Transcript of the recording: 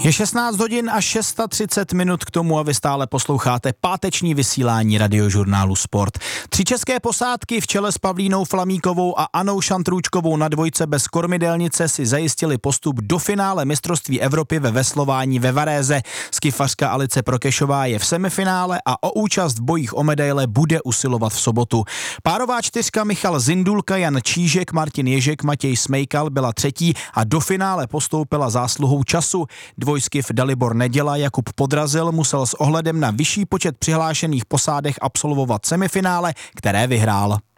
Je 16 hodin a 630 minut k tomu a vy stále posloucháte páteční vysílání Radiožurnálu Sport. 3 české posádky v čele s Pavlínou Flamíkovou a Anou Šantrůčkovou na dvojce bez kormidelnice si zajistili postup do finále mistrovství Evropy ve veslování ve Varéze. Skifařka Alice Prokešová je v semifinále a o účast v bojích o medaile bude usilovat v sobotu. Párová čtyřka Michal Zindulka, Jan Čížek, Martin Ježek, Matěj Smejkal byla třetí a do finále postoupila zásluhou času. Dvojskiv Dalibor Neděla Jakub Podrazil musel s ohledem na vyšší počet přihlášených posádek absolvovat semifinále, které vyhrál.